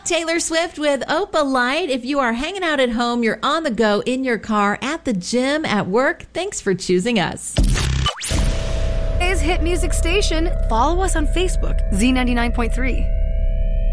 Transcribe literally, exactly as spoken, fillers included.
Taylor Swift with Opalite. If you are hanging out at home, you're on the go, in your car, at the gym, at work, thanks for choosing us. Today's hit music station. Follow us on Facebook, Z ninety-nine point three.